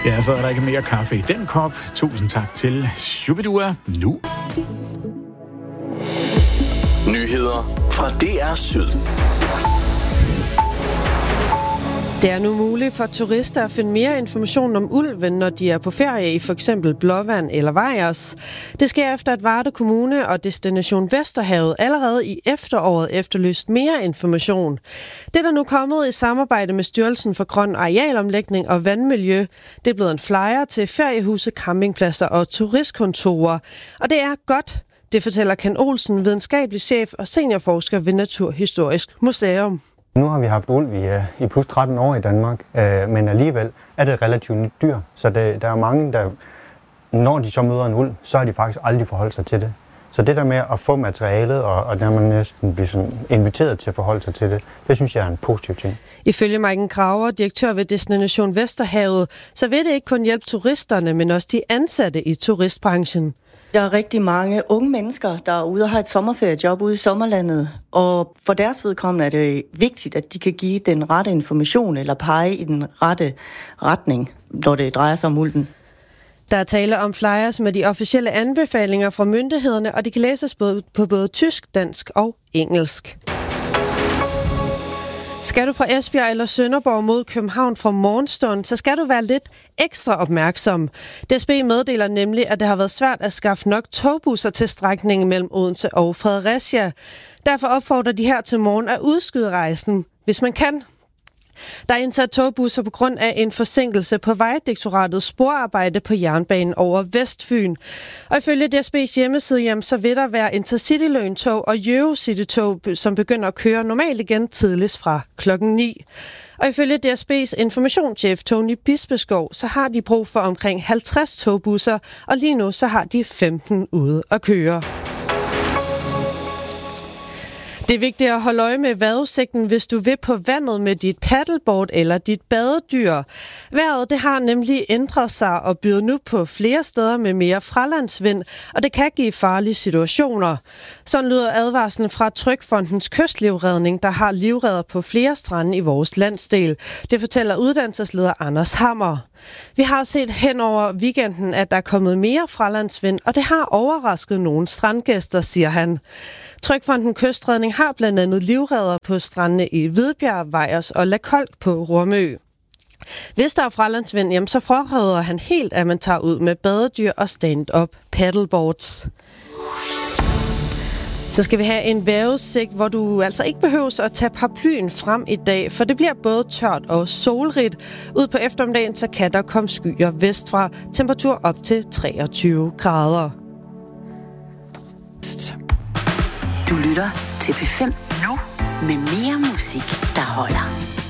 Ja, så er der ikke mere kaffe i den kop. Tusind tak til Shubidua nu. Nyheder fra DR Syd. Det er nu muligt for turister at finde mere information om ulven, når de er på ferie i f.eks. Blåvand eller Vejers. Det sker efter, at Varde Kommune og Destination Vesterhavet allerede i efteråret efterlyst mere information. Det er der nu kommet i samarbejde med Styrelsen for Grøn Arealomlægning og Vandmiljø. Det er blevet en flyer til feriehuse, campingpladser og turistkontorer. Og det er godt. Det fortæller Ken Olsen, videnskabelig chef og seniorforsker ved Naturhistorisk Museum. Nu har vi haft ulv i plus 13 år i Danmark, men alligevel er det relativt nyt dyr. Så der er mange, der, når de så møder en ulv, så har de faktisk aldrig forholdt sig til det. Så det der med at få materialet, og der man næsten bliver sådan inviteret til at forholde sig til det, det synes jeg er en positiv ting. Ifølge Maiken Krager, direktør ved Destination Vesterhavet, så vil det ikke kun hjælpe turisterne, men også de ansatte i turistbranchen. Der er rigtig mange unge mennesker, der er ude og har et sommerferiejob ude i sommerlandet, og for deres vedkommende er det vigtigt, at de kan give den rette information eller pege i den rette retning, når det drejer sig om ulven. Der er tale om flyers med de officielle anbefalinger fra myndighederne, og de kan læses på både tysk, dansk og engelsk. Skal du fra Esbjerg eller Sønderborg mod København fra morgenstund, så skal du være lidt ekstra opmærksom. DSB meddeler nemlig, at det har været svært at skaffe nok togbusser til strækningen mellem Odense og Fredericia. Derfor opfordrer de her til morgen at udskyde rejsen, hvis man kan. Der er indsat togbusser på grund af en forsinkelse på Vejdirektoratets sporarbejde på jernbanen over Vestfyn. Og ifølge DSB's hjemmeside, så vil der være Intercity-løntog og Eurocity-tog, som begynder at køre normalt igen tidligst fra klokken 9. Og ifølge DSB's informationschef Tony Bispeskov, så har de brug for omkring 50 togbusser, og lige nu så har de 15 ude at køre. Det er vigtigt at holde øje med vejrudsigten, hvis du vil på vandet med dit paddleboard eller dit badedyr. Vejret det har nemlig ændret sig og byder nu på flere steder med mere fralandsvind, og det kan give farlige situationer. Sådan lyder advarslen fra Trygfondens kystlivredning, der har livredder på flere strande i vores landsdel. Det fortæller uddannelsesleder Anders Hammer. Vi har set hen over weekenden, at der er kommet mere fralandsvind, og det har overrasket nogle strandgæster, siger han. Trygfonden Kystredning har blandt andet livredder på strandene i Hvidbjerg, Vejers og Lakolk på Rømø. Hvis der er fralandsvind, jamen, så fraråder han helt, at man tager ud med badedyr og stand-up paddleboards. Så skal vi have en vejrudsigt, hvor du altså ikke behøver at tage paraplyen frem i dag, for det bliver både tørt og solrigt. Ud på eftermiddagen så kan der komme skyer vestfra, temperatur op til 23 grader. Du lytter til P5 nu med mere musik, der holder.